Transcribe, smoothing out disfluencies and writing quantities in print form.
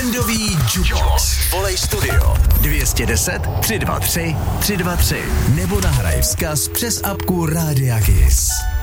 Víkendový Jukebox. Volej studio 210 323 323 nebo nahraj vzkaz přes apku Rádia Kiss.